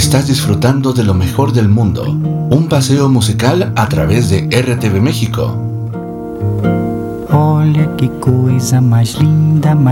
Estás disfrutando de lo mejor del mundo. Un paseo musical a través de RTV México. Olha que coisa mais linda,